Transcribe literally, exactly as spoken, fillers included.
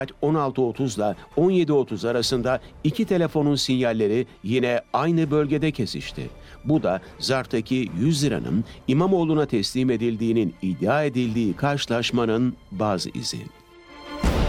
on altı otuz ile on yedi otuz arasında iki telefonun sinyalleri yine aynı bölgede kesişti. Bu da zarftaki yüz liranın İmamoğlu'na teslim edildiğinin iddia edildiği karşılaşmanın bazı izi.